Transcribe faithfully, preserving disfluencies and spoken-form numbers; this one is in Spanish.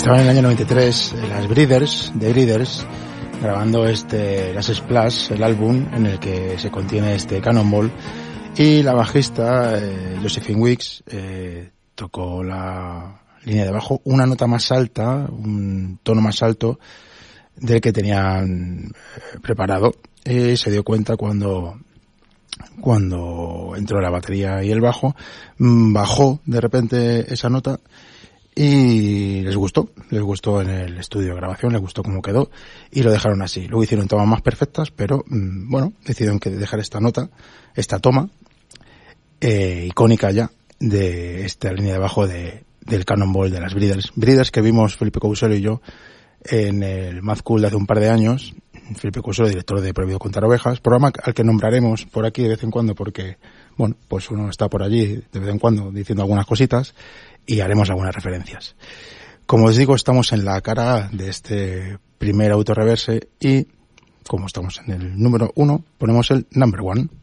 Estaban en el año noventa y tres las Breeders, The Breeders, grabando este Las Splash, el álbum en el que se contiene este Cannonball, y la bajista eh, Josephine Weeks eh, tocó la línea de bajo una nota más alta, un tono más alto del que tenían eh, preparado, y se dio cuenta cuando cuando entró la batería y el bajo, bajó de repente esa nota y les gustó, les gustó en el estudio de grabación, les gustó cómo quedó y lo dejaron así. Luego hicieron tomas más perfectas, pero bueno, decidieron que dejar esta nota, esta toma eh, icónica ya de esta línea de bajo de, del Cannonball de las Breeders. Breeders que vimos Felipe Couselo y yo en el Mad Cool de hace un par de años. Felipe Couselo, director de Prohibido Contar Ovejas, programa al que nombraremos por aquí de vez en cuando porque, bueno, pues uno está por allí de vez en cuando diciendo algunas cositas y haremos algunas referencias. Como os digo, estamos en la cara A de este primer autorreverse y, como estamos en el número uno, ponemos el number one.